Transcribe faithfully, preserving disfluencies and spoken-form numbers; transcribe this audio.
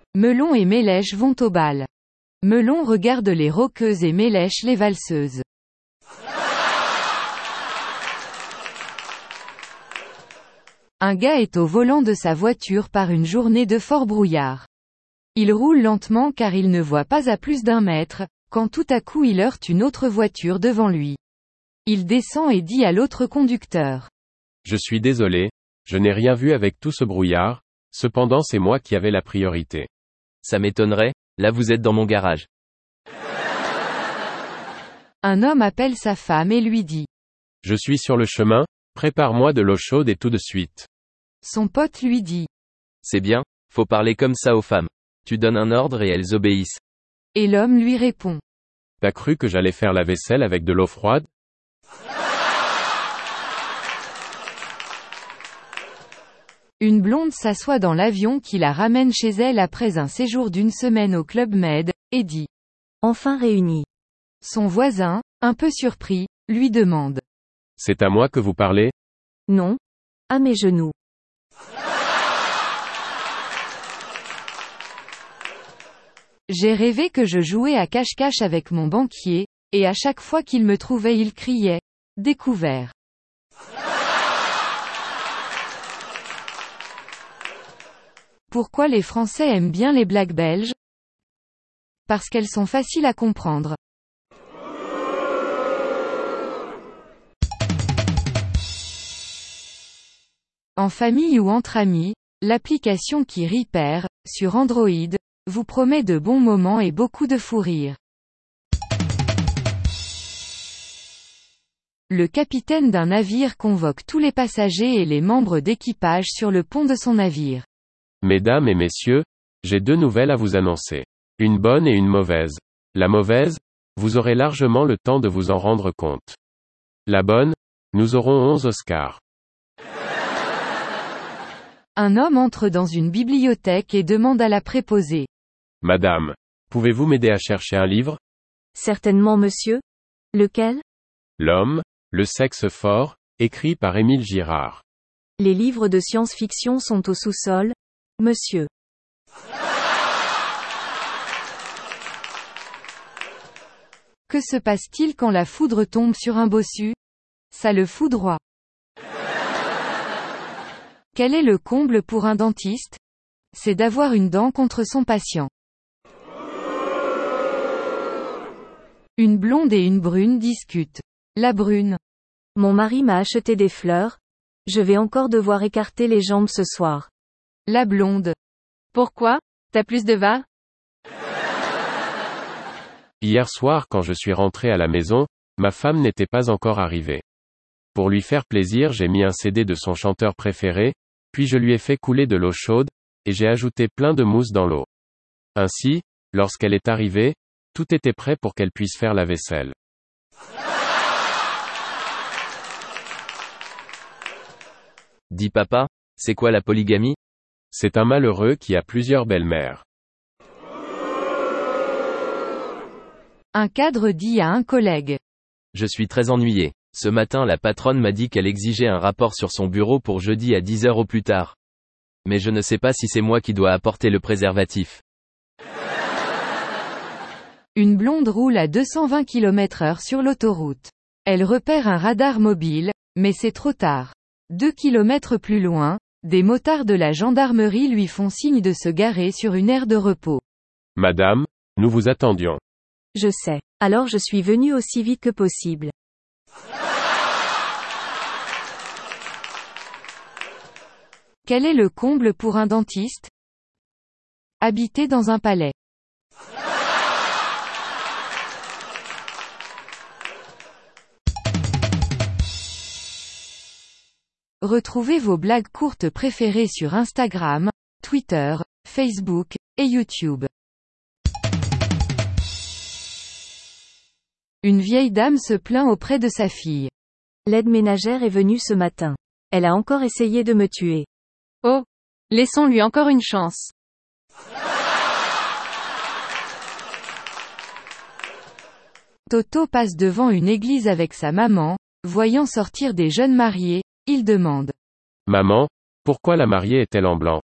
Melon et Mélèche vont au bal. Melon regarde les rockeuses et Mélèche les valseuses. Un gars est au volant de sa voiture par une journée de fort brouillard. Il roule lentement car il ne voit pas à plus d'un mètre, quand tout à coup il heurte une autre voiture devant lui. Il descend et dit à l'autre conducteur. Je suis désolé, je n'ai rien vu avec tout ce brouillard, cependant c'est moi qui avais la priorité. Ça m'étonnerait, là vous êtes dans mon garage. Un homme appelle sa femme et lui dit. Je suis sur le chemin, prépare-moi de l'eau chaude et tout de suite. Son pote lui dit. C'est bien, faut parler comme ça aux femmes. Tu donnes un ordre et elles obéissent. Et l'homme lui répond. T'as cru que j'allais faire la vaisselle avec de l'eau froide? Une blonde s'assoit dans l'avion qui la ramène chez elle après un séjour d'une semaine au Club Med, et dit. Enfin réunis. Son voisin, un peu surpris, lui demande. C'est à moi que vous parlez? Non. À mes genoux. J'ai rêvé que je jouais à cache-cache avec mon banquier, et à chaque fois qu'il me trouvait il criait. Découvert. Pourquoi les Français aiment bien les blagues belges? Parce qu'elles sont faciles à comprendre. En famille ou entre amis, l'application qui rit perd, sur Android, vous promet de bons moments et beaucoup de fou rire. Le capitaine d'un navire convoque tous les passagers et les membres d'équipage sur le pont de son navire. Mesdames et messieurs, j'ai deux nouvelles à vous annoncer. Une bonne et une mauvaise. La mauvaise, vous aurez largement le temps de vous en rendre compte. La bonne, nous aurons onze Oscars. Un homme entre dans une bibliothèque et demande à la préposée. Madame, pouvez-vous m'aider à chercher un livre? Certainement monsieur. Lequel? L'homme, le sexe fort, écrit par Émile Girard. Les livres de science-fiction sont au sous-sol, monsieur. Que se passe-t-il quand la foudre tombe sur un bossu? Ça le foudroie. Quel est le comble pour un dentiste? C'est d'avoir une dent contre son patient. Une blonde et une brune discutent. La brune. Mon mari m'a acheté des fleurs. Je vais encore devoir écarter les jambes ce soir. La blonde. Pourquoi? T'as plus de va? Hier soir quand je suis rentré à la maison, ma femme n'était pas encore arrivée. Pour lui faire plaisir j'ai mis un C D de son chanteur préféré, puis je lui ai fait couler de l'eau chaude, et j'ai ajouté plein de mousse dans l'eau. Ainsi, lorsqu'elle est arrivée, tout était prêt pour qu'elle puisse faire la vaisselle. Dis papa, c'est quoi la polygamie? C'est un malheureux qui a plusieurs belles-mères. Un cadre dit à un collègue. Je suis très ennuyé. Ce matin la patronne m'a dit qu'elle exigeait un rapport sur son bureau pour jeudi à dix heures au plus tard. Mais je ne sais pas si c'est moi qui dois apporter le préservatif. Une blonde roule à deux cent vingt kilomètres heure sur l'autoroute. Elle repère un radar mobile, mais c'est trop tard. Deux kilomètres plus loin, des motards de la gendarmerie lui font signe de se garer sur une aire de repos. Madame, nous vous attendions. Je sais. Alors je suis venu aussi vite que possible. Quel est le comble pour un dentiste? Habiter dans un palais. Retrouvez vos blagues courtes préférées sur Instagram, Twitter, Facebook, et YouTube. Une vieille dame se plaint auprès de sa fille. L'aide ménagère est venue ce matin. Elle a encore essayé de me tuer. Oh! Laissons-lui encore une chance. Toto passe devant une église avec sa maman, voyant sortir des jeunes mariés, il demande. Maman, pourquoi la mariée est-elle en blanc?